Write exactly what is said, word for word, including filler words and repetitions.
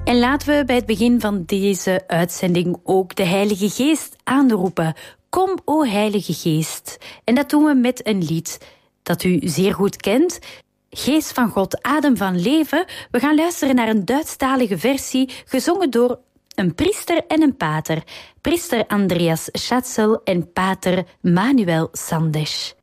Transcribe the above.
En laten we bij het begin van deze uitzending ook de Heilige Geest aanroepen. Kom, o Heilige Geest. En dat doen we met een lied dat u zeer goed kent. Geest van God, adem van leven. We gaan luisteren naar een Duitsstalige versie, gezongen door een priester en een pater. Priester Andreas Schatzel en pater Manuel Sandesch.